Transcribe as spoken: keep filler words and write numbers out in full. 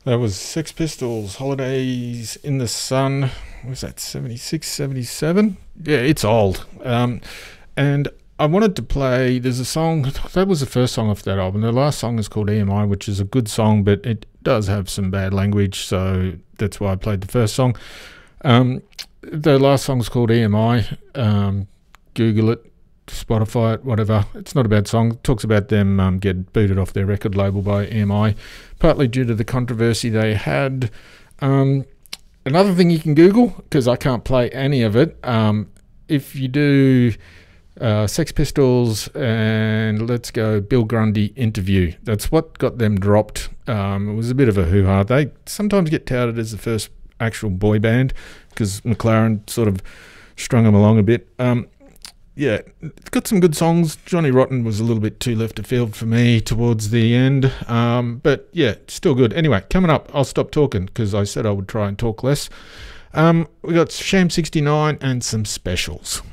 That was Sex Pistols, Holidays in the Sun. What was that, seventy-six, seventy-seven? Yeah, it's old. Um, and I wanted to play, there's a song, that was the first song off that album. The last song is called E M I, which is a good song, but it does have some bad language, so that's why I played the first song. Um, the last song's called E M I. Um, Google it, Spotify it, whatever. It's not a bad song. It talks about them um, getting booted off their record label by E M I, partly due to the controversy they had. Um, another thing you can Google, because I can't play any of it, um, if you do uh, Sex Pistols and let's go Bill Grundy interview, that's what got them dropped. Um, it was a bit of a hoo-ha. They sometimes get touted as the first actual boy band because McLaren sort of strung them along a bit. Um, Yeah, it's got some good songs. Johnny Rotten was a little bit too left of field for me towards the end. Um, but yeah, still good. Anyway, coming up, I'll stop talking because I said I would try and talk less. Um, we got Sham sixty-nine and some specials.